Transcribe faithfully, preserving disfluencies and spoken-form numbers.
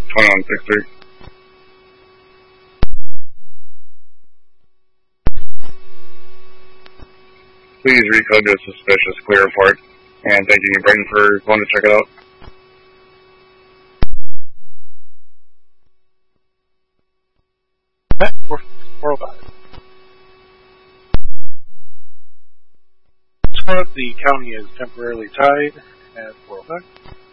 twenty-one sixty-three. Please recode to a suspicious clear report. And thank you, Brighton, for going to check it out. four oh five. The county is temporarily tied at four oh five.